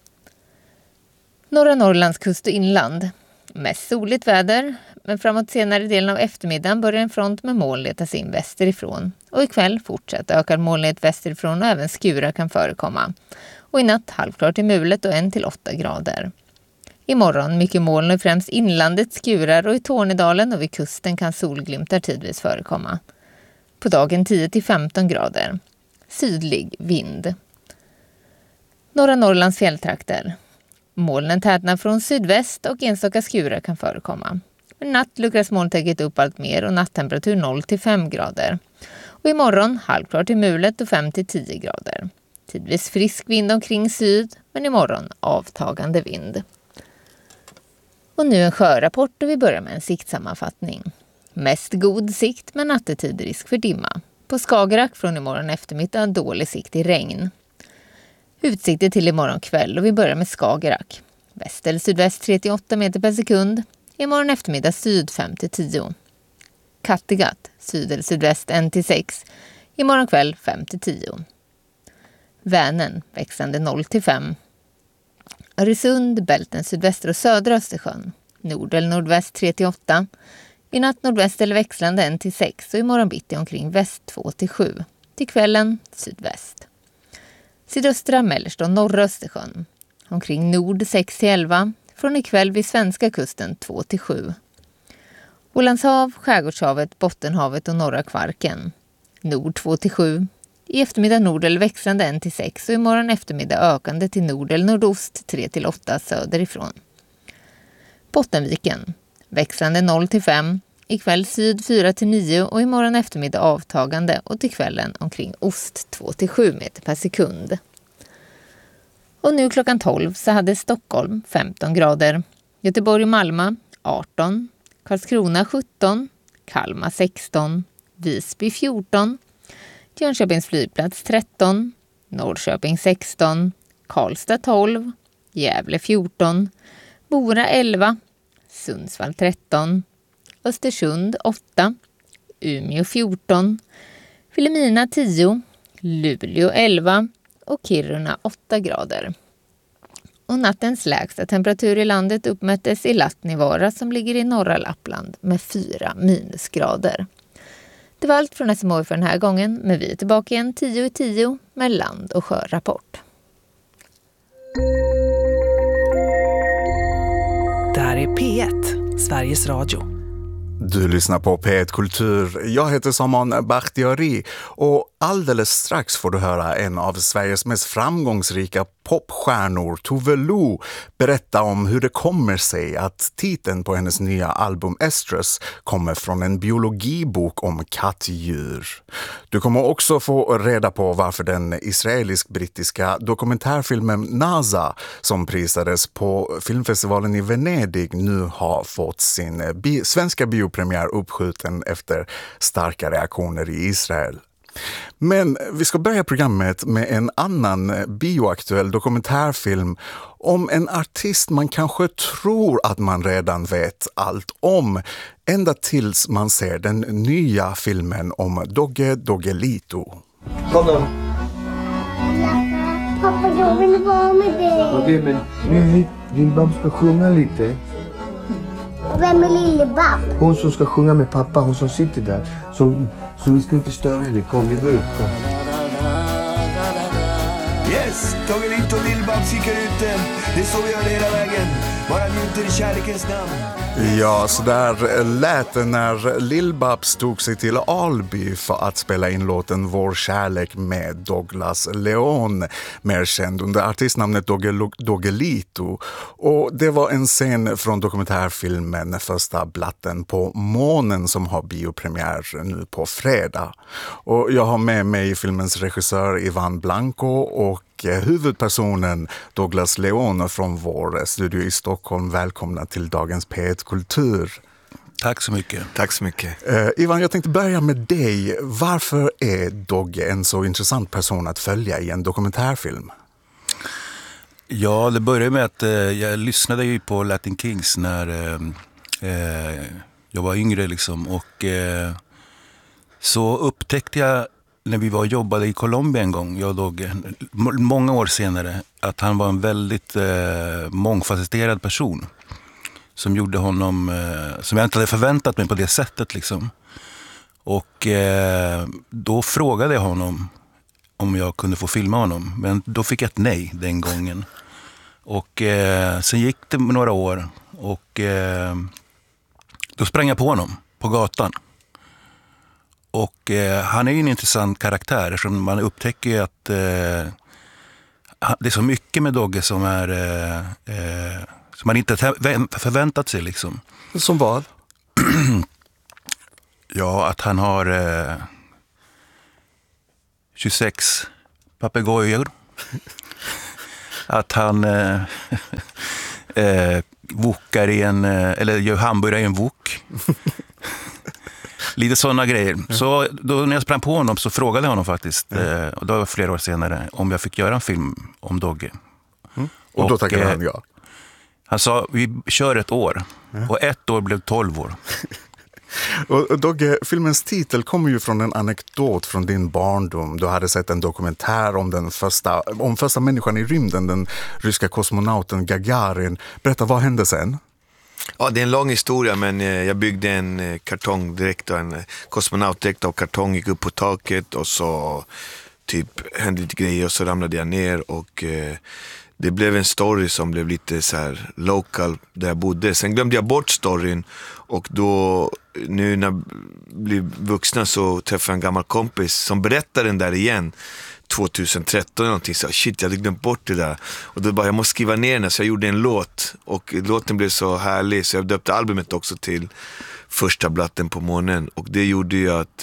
Norra Norrlands kust och inland. Mest soligt väder, men framåt senare delen av eftermiddagen börjar en front med moln leta sig in västerifrån. Och ikväll fortsätter ökad molnighet västerifrån och även skurar kan förekomma. Och i natt halvklart till mulet och 1-8 grader. Imorgon mycket moln och främst inlandet skurar och i Tornedalen och vid kusten kan solglimtar tidvis förekomma. På dagen 10-15 grader. Sydlig vind. Norra Norrlands fjälltrakter. Molnen tätnar från sydväst och enstaka skurar kan förekomma. Men natt luckras molntäcket upp allt mer och natttemperatur 0-5 grader. Och imorgon halvklart till mulet och 5-10 grader. Tidvis frisk vind omkring syd, men imorgon avtagande vind. Och nu en sjörapport och vi börjar med en siktsammanfattning. Mest god sikt men nattetid risk för dimma. På Skagerrak från imorgon eftermiddag dålig sikt i regn. Utsikter till imorgon kväll och vi börjar med Skagerrak. Väst eller sydväst 3-8 meter per sekund. Imorgon eftermiddag syd 5-10. Kattegatt syd eller sydväst 1-6. Imorgon kväll 5-10. Vänern växande 0-5. Öresund, Bälten, sydvästra och södra Östersjön. Nord eller nordväst 3-8. I natt nordväst eller växlande 1-6 och imorgon bitti omkring väst 2-7. Till kvällen sydväst. Sydöstra, mellersta och norra Östersjön. Omkring nord 6-11. Från ikväll vid svenska kusten 2-7. Ålandshav, Skärgårdshavet, Bottenhavet och norra Kvarken. Nord 2-7. I eftermiddag nord eller växlande 1-6 och imorgon eftermiddag ökande till nord eller nordost 3-8 söderifrån. Bottenviken. Växlande 0-5. Ikväll syd 4-9 och imorgon eftermiddag avtagande och till kvällen omkring ost 2-7 meter per sekund. Och nu klockan 12 så hade Stockholm 15 grader, Göteborg och Malmö 18, Karlskrona 17, Kalmar 16, Visby 14, Jönköpings flygplats 13, Norrköping 16, Karlstad 12, Gävle 14, Mora 11, Sundsvall 13, Östersund 8, Umeå 14, Vilhelmina 10, Luleå 11 och Kiruna 8 grader. Och nattens lägsta temperatur i landet uppmättes i Lattnivaara som ligger i norra Lappland med 4 minusgrader. Det var allt från SMHI för den här gången, men vi är tillbaka igen 10:10 med land- och sjörapport. Det här är P1, Sveriges Radio. Du lyssnar på P1 Kultur. Jag heter Saman Bakhtiari och alldeles strax får du höra en av Sveriges mest framgångsrika popstjärnor, Tove Lo, berätta om hur det kommer sig att titeln på hennes nya album Estrus kommer från en biologibok om kattdjur. Du kommer också få reda på varför den israelisk-brittiska dokumentärfilmen NASA, som prisades på filmfestivalen i Venedig, nu har fått sin svenska biopremiär uppskjuten efter starka reaktioner i Israel. Men vi ska börja programmet med en annan bioaktuell dokumentärfilm om en artist man kanske tror att man redan vet allt om, ända tills man ser den nya filmen om Dogge Doggelito. Kom då. Pappa, jag vill vara med dig. Okej, men nu din babs ska sjunga lite. Vem är Lillebabb? Hon som ska sjunga med pappa, hon som sitter där. Så vi ska inte störa henne. Kom, vi går ut. Kom. Yes, Doggelito och Lillebabb kikar ut. Det är så vi gör det hela vägen. Bara njuter i kärlekens namn. Ja, så där lät det när Lill-Babs stod sig till Alby för att spela in låten Vår kärlek med Douglas Leon, mer känd under artistnamnet Doggelito. Och det var en scen från dokumentärfilmen Första blatten på månen som har biopremiär nu på fredag. Och jag har med mig filmens regissör Ivan Blanco och huvudpersonen Douglas Leon från vår studio i Stockholm. Välkomna till dagens P1 Kultur. Tack så mycket. Tack så mycket. Ivan, jag tänkte börja med dig. Varför är Dogge en så intressant person att följa i en dokumentärfilm? Ja, det började med att jag lyssnade ju på Latin Kings när jag var yngre liksom. Och så upptäckte jag när vi var och jobbade i Colombia en gång, jag och Dogge, många år senare, att han var en väldigt mångfacetterad person. Som gjorde honom, som jag inte hade förväntat mig på det sättet liksom. Och då frågade jag honom om jag kunde få filma honom. Men då fick jag ett nej den gången. Och sen gick det några år och då sprang jag på honom på gatan. Och han är ju en intressant karaktär som man upptäcker att det är så mycket med Dogge som är som man inte förväntat sig liksom. Som vad? Ja, att han har 26 papegojor. Att han wokar i en, eller gör hamburgare i en wok. Lite sådana grejer. Så då när jag sprang på honom så frågade jag honom faktiskt, och då var flera år senare, om jag fick göra en film om Dogge. Och då tackade han ja. Han sa, vi kör ett år. Och ett år blev 12 år. Och Dogge, filmens titel kommer ju från en anekdot från din barndom. Du hade sett en dokumentär om första människan i rymden, den ryska kosmonauten Gagarin. Berätta, vad hände sen? Ja, det är en lång historia, men jag byggde en kartongdräkt och en kosmonautdräkt av kartong, gick upp på taket och så typ hände lite grejer och så ramlade jag ner och det blev en story som blev lite så här local där jag bodde. Sen glömde jag bort storyn och då nu när jag blev vuxna så träffade jag en gammal kompis som berättade den där igen 2013 eller någonting. Så shit, jag hade glömt bort det där. Och då bara, jag måste skriva ner den, så jag gjorde en låt och låten blev så härlig så jag döpte albumet också till Första blatten på månen och det gjorde ju att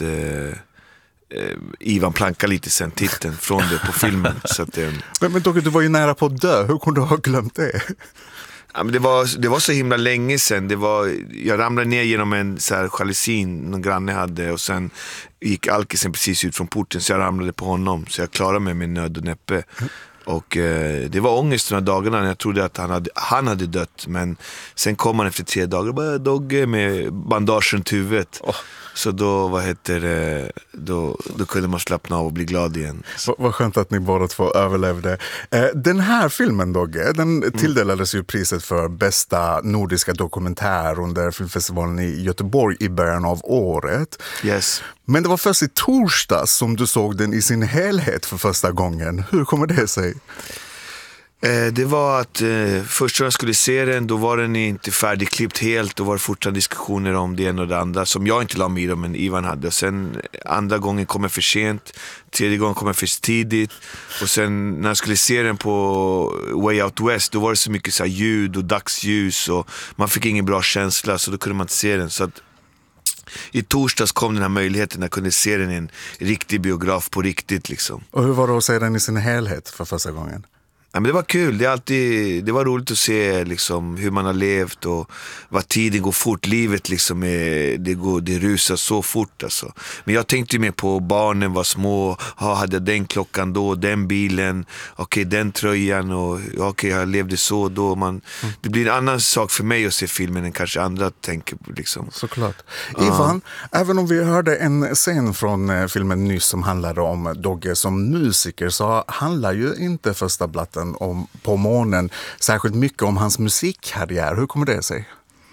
Ivan plankar lite sen titeln från det på filmen. Så att, men Dogge, du var ju nära på att dö. Hur kunde du ha glömt det? Ja, men det var så himla länge sedan. Jag ramlade ner genom en så här jalusin någon granne hade och sen gick alkisen precis ut från porten så jag ramlade på honom. Så jag klarade mig med nöd och näppe. Och det var ångest de här dagarna när jag trodde att han hade dött. Men sen kom han efter 3 dagar och bara Dogge med bandage runt huvudet. Så då, då kunde man slappna av och bli glad igen. Vad skönt att ni båda två överlevde. Den här filmen, Dogge, den tilldelades ju priset för bästa nordiska dokumentär under filmfestivalen i Göteborg i början av året. Yes. Men det var först i torsdags som du såg den i sin helhet för första gången. Hur kommer det sig? Det var att först när jag skulle se den, då var den inte färdigklippt helt. Då var det fortfarande diskussioner om det ena och det andra som jag inte la mig i, men Ivan hade. Och sen andra gången kom jag för sent, tredje gången kom jag för tidigt. Och sen när jag skulle se den på Way Out West, då var det så mycket så här ljud och dagsljus och man fick ingen bra känsla, så då kunde man inte se den. Så att i torsdags kom den här möjligheten att jag kunde se den i en riktig biograf på riktigt liksom. Och hur var det att se den i sin helhet för första gången? Ja, men det var kul, det var roligt att se liksom, hur man har levt och vad tiden går fort, livet liksom det rusar så fort alltså. Men jag tänkte ju mer på barnen var små, hade jag den klockan då, den bilen, den tröjan och jag levde så då. Det blir en annan sak för mig att se filmen än kanske andra tänker på liksom. Såklart. Ivan, även om vi hörde en scen från filmen nyss som handlade om Dogge som musiker, så handlar ju inte Första blatten på månen särskilt mycket om hans musikkarriär. Hur kommer det sig?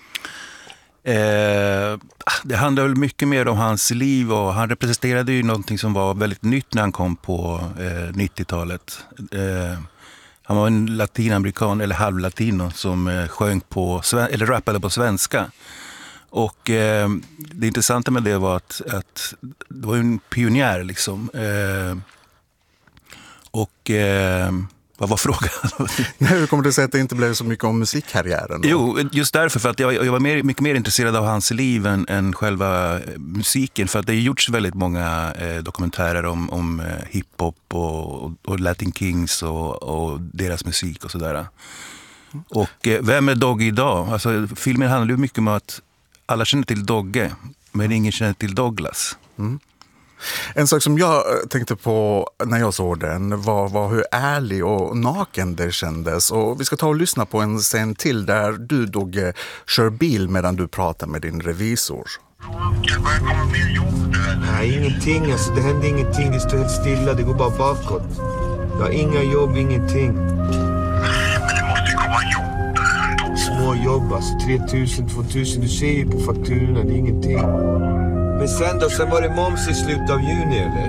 Det handlar väl mycket mer om hans liv, och han representerade ju någonting som var väldigt nytt när han kom på 90-talet. Han var en latinamerikan eller halvlatino som sjöng på eller rappade på svenska. Och det intressanta med det var att det var en pionjär liksom. Vad var frågan? Hur kommer det sig att det inte blev så mycket om musikkarriären då? Jo, just därför, för att jag var mycket mer intresserad av hans liv än själva musiken. För att det har gjorts väldigt många dokumentärer om hiphop och Latin Kings och deras musik och sådär. Och vem är Dogge idag? Alltså, filmen handlar ju mycket om att alla känner till Dogge, men ingen känner till Douglas. Mm. En sak som jag tänkte på när jag såg den var hur ärlig och naken det kändes. Och vi ska ta och lyssna på en scen till där du, Dogge, kör bil medan du pratar med din revisor. Nej, ingenting. Alltså, det händer ingenting. Det står helt stilla. Det går bara bakåt. Jag har inga jobb, ingenting. Men det måste ju komma jobb. Små jobb, alltså 3000, 2000. Du ser ju på fakturorna, det är ingenting. Men sen då? Sen var det moms i slutet av juni, eller?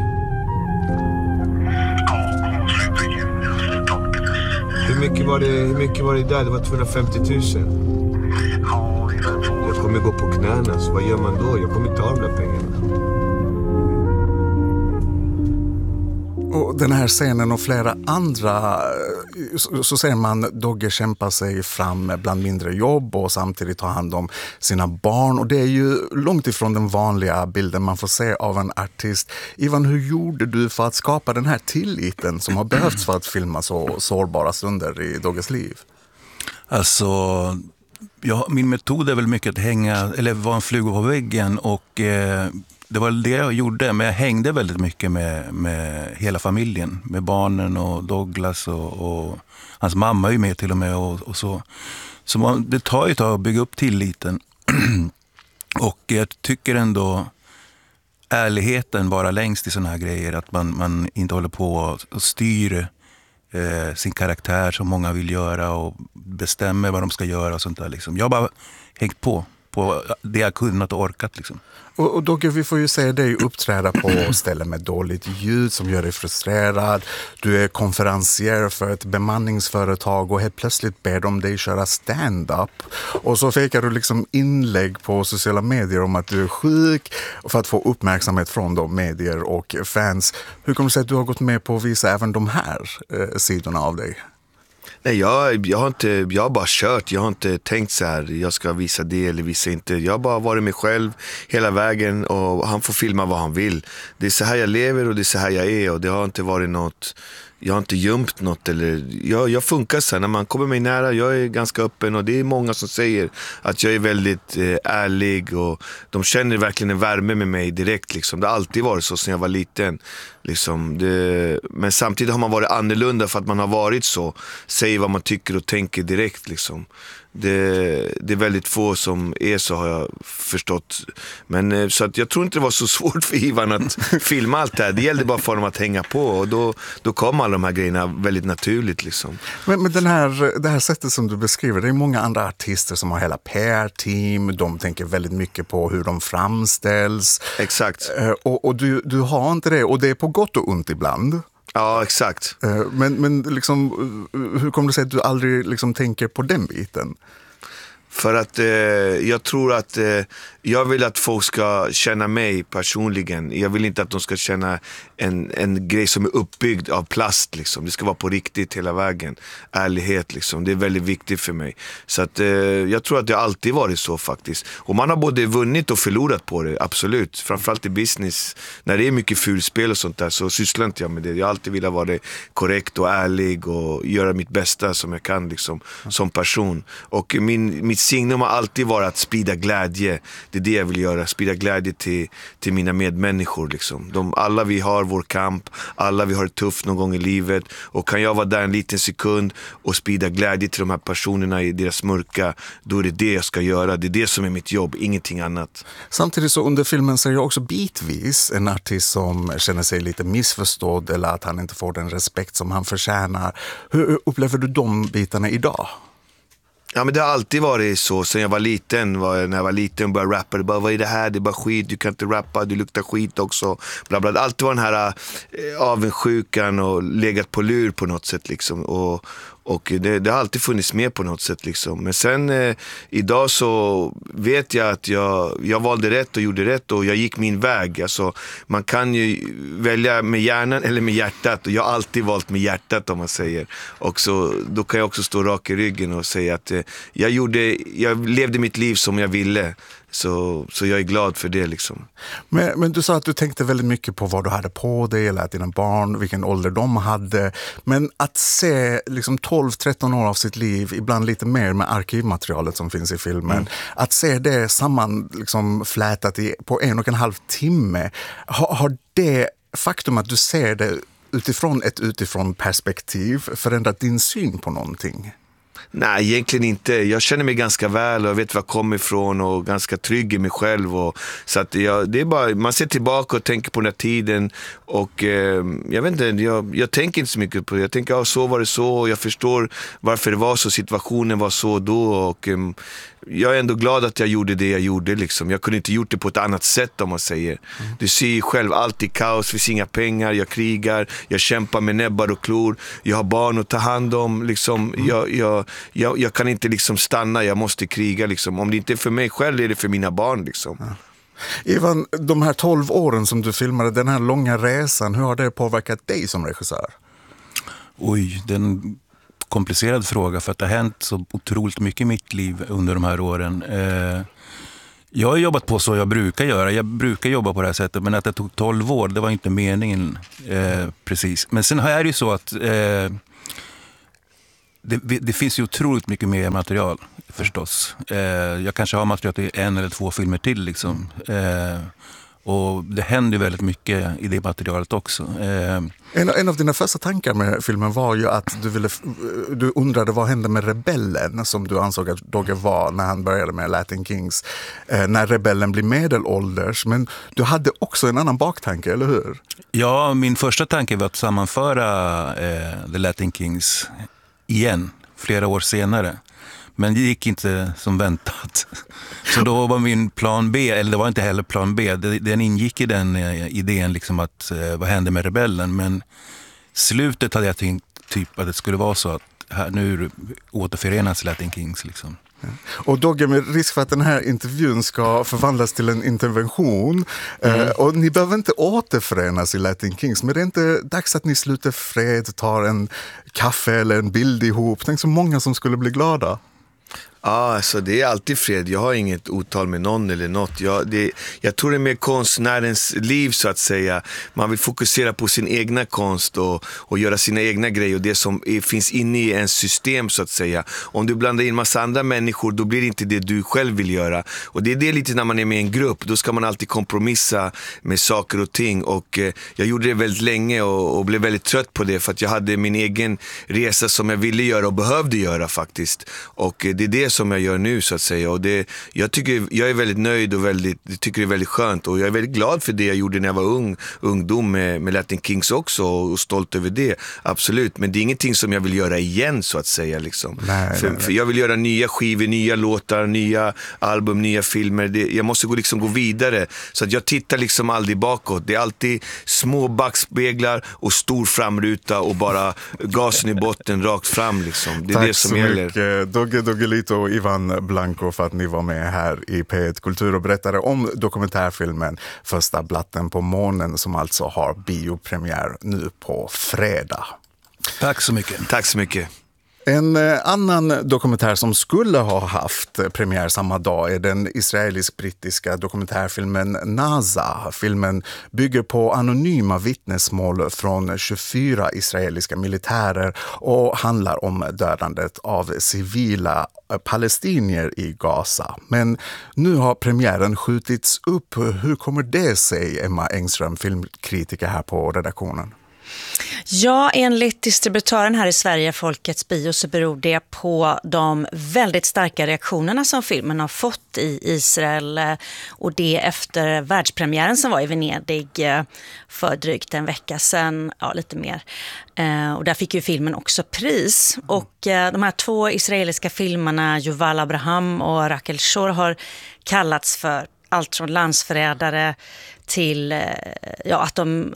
Ja, slutet av juni. Hur mycket var det där? Det var 250 000. Ja, jag kommer gå på knäna, så vad gör man då? Jag kommer inte av de där pengarna. Och den här scenen och flera andra, så ser man Dogge kämpa sig fram bland mindre jobb och samtidigt ta hand om sina barn. Och det är ju långt ifrån den vanliga bilden man får se av en artist. Ivan, hur gjorde du för att skapa den här tilliten som har behövts för att filma så sårbara stunder i Dogges liv? Alltså, min metod är väl mycket att vara en fluga på väggen och... Det var det jag gjorde, men jag hängde väldigt mycket med hela familjen. Med barnen och Douglas och hans mamma är ju med till och med och så. Så det tar ju ett tag att bygga upp tilliten. Och jag tycker ändå ärligheten bara längst i såna här grejer. Att man inte håller på och styr sin karaktär som många vill göra och bestämmer vad de ska göra och sånt där. Liksom. Jag har bara hängt på det jag kunnat och orkat liksom. Och Dogge, vi får ju se dig uppträda på ställen med dåligt ljud som gör dig frustrerad. Du är konferencier för ett bemanningsföretag och helt plötsligt ber de dig köra stand-up. Och så fikar du liksom inlägg på sociala medier om att du är sjuk för att få uppmärksamhet från de medier och fans. Hur kommer det sig att du har gått med på att visa även de här sidorna av dig? Nej, jag har bara kört. Jag har inte tänkt så här, jag ska visa det eller visa inte. Jag har bara varit mig själv hela vägen och han får filma vad han vill. Det är så här jag lever och det är så här jag är och det har inte varit något... Jag har inte gömt något eller... Jag funkar så här. När man kommer mig nära, jag är ganska öppen och det är många som säger att jag är väldigt ärlig och de känner verkligen en värme med mig direkt liksom. Det har alltid varit så sedan jag var liten liksom. Men samtidigt har man varit annorlunda för att man har varit så. Säger vad man tycker och tänker direkt liksom. Det är väldigt få som är så, har jag förstått. Men så att jag tror inte det var så svårt för Ivan att filma allt det här. Det gällde bara för honom att hänga på och då kom alla de här grejerna väldigt naturligt liksom. Men det här sättet som du beskriver, det är många andra artister som har hela PR-team, de tänker väldigt mycket på hur de framställs. Exakt. Och du har inte det, och det är på gott och ont ibland. Ja, exakt. Men liksom, hur kommer det sig att du aldrig liksom tänker på den biten? För att jag tror att jag vill att folk ska känna mig personligen. Jag vill inte att de ska känna en grej som är uppbyggd av plast liksom. Det ska vara på riktigt hela vägen. Ärlighet liksom. Det är väldigt viktigt för mig. Så att jag tror att det alltid varit så faktiskt. Och man har både vunnit och förlorat på det, absolut. Framförallt i business. När det är mycket fulspel och sånt där så sysslar inte jag med det. Jag har alltid velat vara korrekt och ärlig och göra mitt bästa som jag kan liksom, som person. Och mitt signum har alltid varit att sprida glädje. Det är det jag vill göra, sprida glädje till mina medmänniskor liksom. Alla vi har vår kamp, alla vi har det tufft någon gång i livet, och kan jag vara där en liten sekund och sprida glädje till de här personerna i deras mörka, då är det jag ska göra. Det är det som är mitt jobb, ingenting annat. Samtidigt så under filmen ser jag också bitvis en artist som känner sig lite missförstådd eller att han inte får den respekt som han förtjänar. Hur upplever du de bitarna idag? Ja, men det har alltid varit så sen jag var liten. När jag var liten och började rappa, det bara, vad är det här? Det är bara skit, du kan inte rappa, du luktar skit också. Bla bla. Alltid var den här avundsjukan och legat på lur på något sätt liksom. Och det har alltid funnits med på något sätt liksom. Men sen idag så vet jag att jag valde rätt och gjorde rätt och jag gick min väg. Alltså, man kan ju välja med hjärnan eller med hjärtat, och jag har alltid valt med hjärtat om man säger. Och så, då kan jag också stå rak i ryggen och säga att jag levde mitt liv som jag ville. Så jag är glad för det liksom. Men du sa att du tänkte väldigt mycket på vad du hade på dig eller att dina barn, vilken ålder de hade. Men att se liksom 12-13 år av sitt liv, ibland lite mer med arkivmaterialet som finns i filmen, att se det samman liksom flätat på 1,5 timme, har det faktum att du ser det utifrån ett utifrån perspektiv förändrat din syn på någonting? Nej, egentligen inte. Jag känner mig ganska väl och jag vet var jag kommer ifrån och ganska trygg i mig själv. Så att det är bara, man ser tillbaka och tänker på den här tiden och jag vet inte, jag tänker inte så mycket på det. Jag tänker, så var det så och jag förstår varför det var så, situationen var så då och jag är ändå glad att jag gjorde det jag gjorde liksom. Jag kunde inte gjort det på ett annat sätt om man säger. Du ser ju själv, allt i kaos, finns inga pengar, jag krigar, jag kämpar med näbbar och klor, jag har barn att ta hand om liksom. Jag kan inte liksom stanna, jag måste kriga liksom. Om det inte är för mig själv är det för mina barn liksom. Ivan, de här 12 åren som du filmade, den här långa resan, hur har det påverkat dig som regissör? Oj, den komplicerad fråga för att det har hänt så otroligt mycket i mitt liv under de här åren. Jag har jobbat på så jag brukar göra. Jag brukar jobba på det här sättet, men att det tog 12 år, det var inte meningen precis. Men sen är det ju så att det finns ju otroligt mycket mer material förstås. Jag kanske har material till 1 eller 2 filmer till liksom. Och det händer väldigt mycket i det materialet också. En av dina första tankar med filmen var ju att du undrade vad hände med rebellen som du ansåg att Dogge var när han började med Latin Kings. När rebellen blir medelålders. Men du hade också en annan baktanke, eller hur? Ja, min första tanke var att sammanföra The Latin Kings igen flera år senare. Men det gick inte som väntat. Så då var min plan B, eller det var inte heller plan B, den ingick i den idén liksom att vad hände med rebellen. Men slutet hade jag tänkt typ att det skulle vara så att här, nu återförenas Latin Kings liksom. Och Dogge, med risk för att den här intervjun ska förvandlas till en intervention och ni behöver inte återförenas i Latin Kings, men det är inte dags att ni sluter fred, tar en kaffe eller en bild ihop. Tänk så många som skulle bli glada. Ja, alltså det är alltid fred. Jag har inget otal med någon eller något. Jag tror det är mer konstnärens liv så att säga. Man vill fokusera på sin egna konst och göra sina egna grejer och det som finns inne i en system så att säga. Om du blandar in massa andra människor, då blir det inte det du själv vill göra. Och det är det lite när man är med i en grupp. Då ska man alltid kompromissa med saker och ting. Och jag gjorde det väldigt länge och blev väldigt trött på det för att jag hade min egen resa som jag ville göra och behövde göra faktiskt. Och det är det som jag gör nu så att säga och jag är väldigt nöjd och tycker det är väldigt skönt och jag är väldigt glad för det jag gjorde när jag var ungdom med Latin Kings också och stolt över det, absolut, men det är ingenting som jag vill göra igen så att säga liksom. För jag vill göra nya skivor, nya låtar, nya album, nya filmer, jag måste gå vidare så att jag tittar liksom aldrig bakåt, det är alltid små backspeglar och stor framruta och bara gasen i botten rakt fram liksom. Det är det som gäller. Tack så mycket Doggelito och Ivan Blanco för att ni var med här i P1 Kultur och berättade om dokumentärfilmen Första blatten på månen som alltså har biopremiär nu på fredag. Tack så mycket. Tack så mycket. En annan dokumentär som skulle ha haft premiär samma dag är den israelisk-brittiska dokumentärfilmen Naza. Filmen bygger på anonyma vittnesmål från 24 israeliska militärer och handlar om dödandet av civila palestinier i Gaza. Men nu har premiären skjutits upp. Hur kommer det sig, Emma Engström, filmkritiker här på redaktionen? Ja, enligt distributören här i Sverige, Folkets Bio, så beror det på de väldigt starka reaktionerna som filmen har fått i Israel och det efter världspremiären som var i Venedig för drygt en vecka sedan, ja lite mer. Och där fick ju filmen också pris och de här 2 israeliska filmerna, Yuval Abraham och Rachel Shor, har kallats för allt från landsförrädare till att de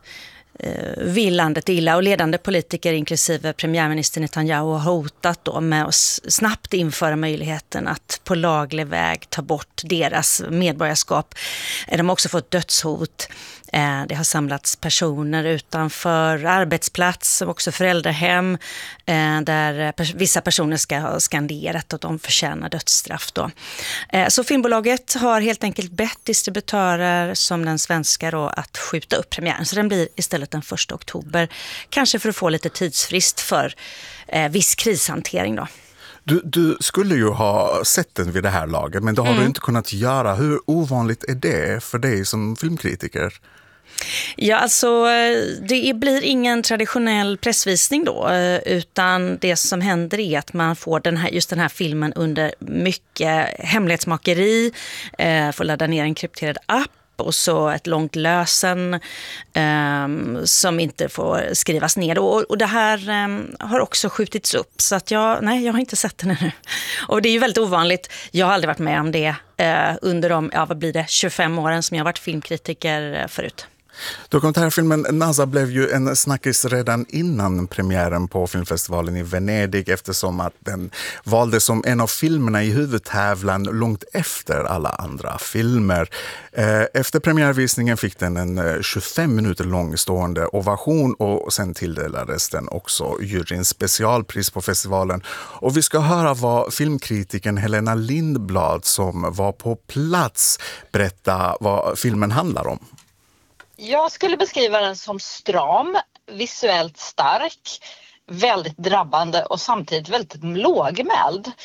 vill landet illa och ledande politiker inklusive premiärminister Netanyahu har hotat då med att snabbt införa möjligheten att på laglig väg ta bort deras medborgarskap. De har också fått dödshot. Det har samlats personer utanför arbetsplats och också föräldrahem där vissa personer ska ha skanderat att de förtjänar dödsstraff då. Så filmbolaget har helt enkelt bett distributörer som den svenska då att skjuta upp premiären. Så den blir istället den 1 oktober. Kanske för att få lite tidsfrist för viss krishantering då. Du skulle ju ha sett den vid det här laget, men det har du inte kunnat göra. Hur ovanligt är det för dig som filmkritiker? Ja, alltså det blir ingen traditionell pressvisning då, utan det som händer är att man får just den här filmen under mycket hemlighetsmakeri, får ladda ner en krypterad app och så ett långt lösen som inte får skrivas ner. Och det här har också skjutits upp, så att jag har inte sett den ännu. Och det är ju väldigt ovanligt. Jag har aldrig varit med om det under de 25 åren som jag har varit filmkritiker förut. Dokumentärfilmen NASA blev ju en snackis redan innan premiären på filmfestivalen i Venedig, eftersom att den valdes som en av filmerna i huvudtävlan långt efter alla andra filmer. Efter premiärvisningen fick den en 25 minuter lång stående ovation och sen tilldelades den också juryns specialpris på festivalen. Och vi ska höra vad filmkritiken Helena Lindblad, som var på plats, berätta vad filmen handlar om. Jag skulle beskriva den som stram, visuellt stark, väldigt drabbande och samtidigt väldigt lågmäld.